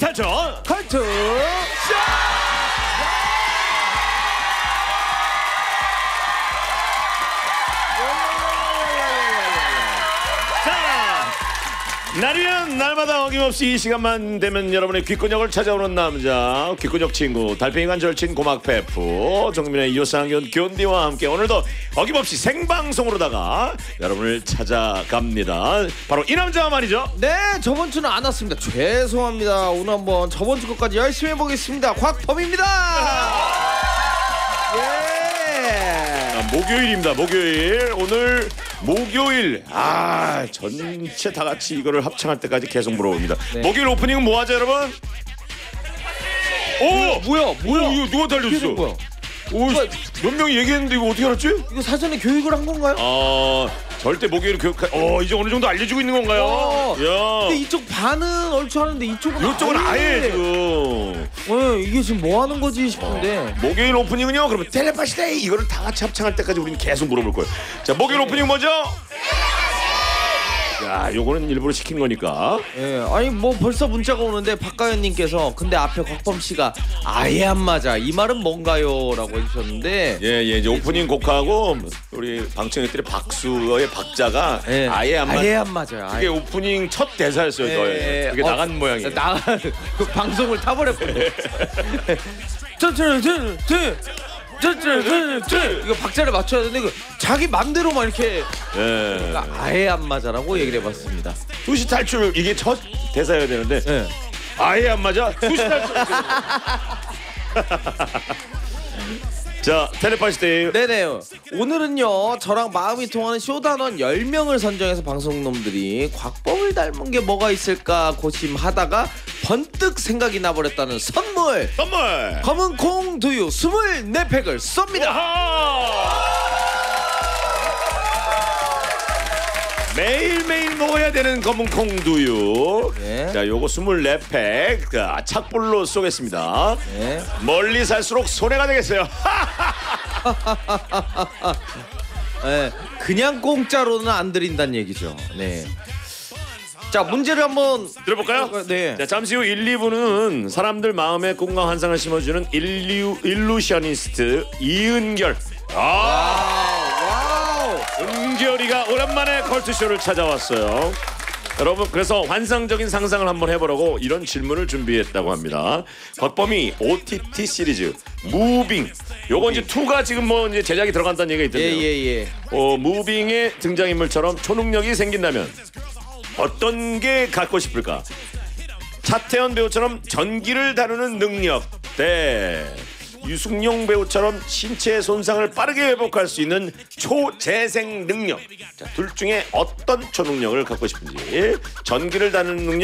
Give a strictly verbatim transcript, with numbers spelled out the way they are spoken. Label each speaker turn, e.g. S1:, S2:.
S1: 탈출
S2: 컬투
S1: 날이면 날마다 어김없이 이 시간만 되면 여러분의 귓근육을 찾아오는 남자 귓근육 친구 달팽이관 절친 고막페프 정민의 이호상견 견디와 함께 오늘도 어김없이 생방송으로다가 여러분을 찾아갑니다. 바로 이 남자 말이죠.
S2: 네, 저번 주는 안 왔습니다. 죄송합니다. 오늘 한번 저번 주 것까지 열심히 해보겠습니다. 곽범입니다. 예.
S1: 아, 목요일입니다. 목요일 오늘 목요일 아 전체 다 같이 이거를 합창할 때까지 계속 물어봅니다.
S2: 네.
S1: 목요일 오프닝은 뭐 하죠 여러분? 오
S2: 뭐야 뭐야
S1: 오, 이거 누가 달렸어?
S2: 뭐야?
S1: 오몇 명이 얘기했는데 이거 어떻게 알았지?
S2: 이거 사전에 교육을 한 건가요?
S1: 아 절대 목요일 교육 어 이제 어느 정도 알려주고 있는 건가요?
S2: 어,
S1: 야
S2: 근데 이쪽 반은 얼추 하는데 이쪽은
S1: 이쪽은 아예 지금
S2: 네, 이게 지금 뭐 하는 거지 싶은데
S1: 목요일 오프닝은요 그러면 텔레파시데이 이거를 다 같이 합창할 때까지 우리는 계속 물어볼 거예요. 자 목요일 오프닝 뭐죠? 야 요거는 일부러 시킨 거니까.
S2: 예, 아니 뭐 벌써 문자가 오는데 박가연님께서 근데 앞에 곽범 씨가 아예 안 맞아 이 말은 뭔가요?라고 해주셨는데
S1: 예예 예, 이제 오프닝 곡하고 우리 방청객들의 박수의 박자가
S2: 예,
S1: 아예 안 맞.
S2: 아예 안 맞아요.
S1: 그게 오프닝 첫 대사였어요.
S2: 예,
S1: 저의. 그게
S2: 어,
S1: 나간 모양이에요.
S2: 나 그 방송을 타버렸거든요. 쩌쩌쩌쩌 쩌쩌쩌쩌 이거 박자를 맞춰야 되는데 그 자기 맘대로만 이렇게
S1: 예.
S2: 그러니까 아예 안 맞아라고 얘기를 해봤습니다.
S1: 수시 탈출 이게 첫 대사여야 되는데
S2: 예.
S1: 아예 안 맞아. 수시 탈출. 자 텔레파시데이.
S2: 네네. 오늘은요 저랑 마음이 통하는 쇼단원 열 명을 선정해서 방송놈들이 곽범을 닮은 게 뭐가 있을까 고심하다가 번뜩 생각이 나버렸다는 선물
S1: 선물.
S2: 검은 콩 두유 이십사 팩을 쏩니다.
S1: 아하! 매일매일 먹어야 되는 검은 콩두유.
S2: 네.
S1: 자, 요거 이십사 팩 자, 착불로 쏘겠습니다.
S2: 네.
S1: 멀리 살수록 손해가 되겠어요.
S2: 네, 그냥 공짜로는 안 드린다는 얘기죠. 네. 자 문제를 한번
S1: 들어볼까요?
S2: 네.
S1: 자, 잠시 후 일, 이 부는 사람들 마음에 꿈과 환상을 심어주는 일류, 일루셔니스트 이은결. 아,
S2: 와우.
S1: 은결이가 오랜만에 컬투쇼를 찾아왔어요. 여러분 그래서 환상적인 상상을 한번 해보라고 이런 질문을 준비했다고 합니다. 곽범이 오티티 시리즈 무빙 요거 이제 이가 지금 뭐 이제 제작이 들어간다는 얘기가 있던데요.
S2: 예예예. 예, 예.
S1: 어, 무빙의 등장인물처럼 초능력이 생긴다면 어떤 게 갖고 싶을까? 차태현 배우처럼 전기를 다루는 능력 대 유승용 배우처럼 신체 손상을 빠르게 회복할 수 있는 초재생 능력. 자, 둘 중에 어떤 초능력을 갖고 싶은지 전기를 다루는 능력